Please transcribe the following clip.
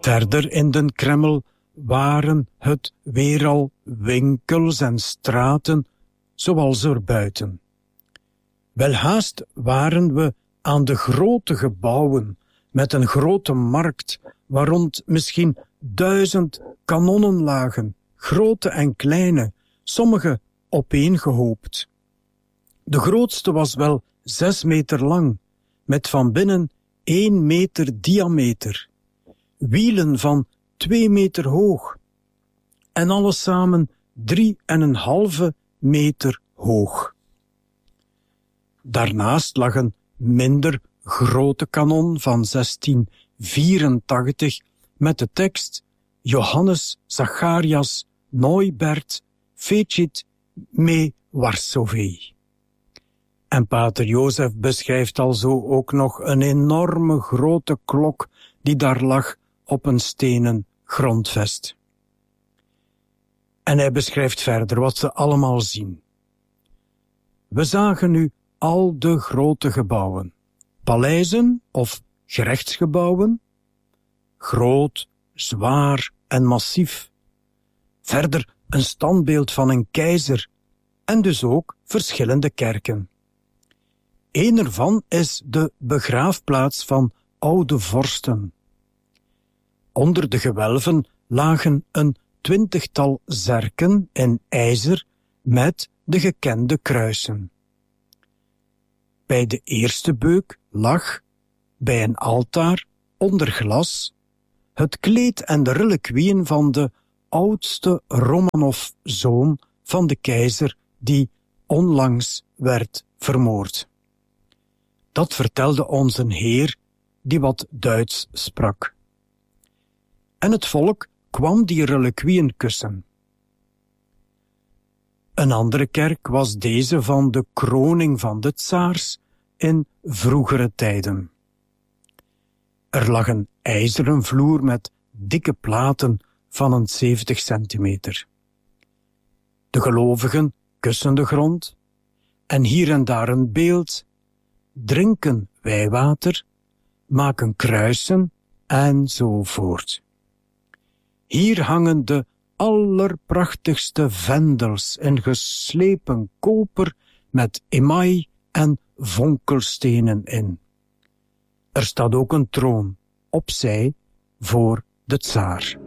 Verder in den Kreml waren het weer al winkels en straten, zoals er buiten. Welhaast waren we aan de grote gebouwen, met een grote markt, waar rond misschien 1000 kanonnen lagen, grote en kleine, sommige opeengehoopt. De grootste was wel 6 meter lang, met van binnen 1 meter diameter, wielen van 2 meter hoog, en alles samen 3,5 meter hoog. Daarnaast lag een minder grote kanon van 1684 met de tekst Johannes Zacharias Neubert Fecit me Varsovie. En pater Jozef beschrijft alzo ook nog een enorme grote klok die daar lag op een stenen grondvest. En hij beschrijft verder wat ze allemaal zien. We zagen nu al de grote gebouwen, paleizen of gerechtsgebouwen, groot, zwaar en massief. Verder een standbeeld van een keizer en dus ook verschillende kerken. Een ervan is de begraafplaats van oude vorsten. Onder de gewelven lagen een 20-tal zerken in ijzer met de gekende kruisen. Bij de eerste beuk lag, bij een altaar, onder glas, het kleed en de relikwieën van de oudste Romanov-zoon van de keizer die onlangs werd vermoord. Dat vertelde ons een heer die wat Duits sprak. En het volk kwam die relikwieën kussen. Een andere kerk was deze van de kroning van de tsaars in vroegere tijden. Er lag een ijzeren vloer met dikke platen van een 70 centimeter. De gelovigen kussen de grond en hier en daar een beeld, drinken wijwater, maken kruisen enzovoort. Hier hangen de allerprachtigste vendels in geslepen koper met email en vonkelstenen in. Er staat ook een troon opzij voor de tsaar.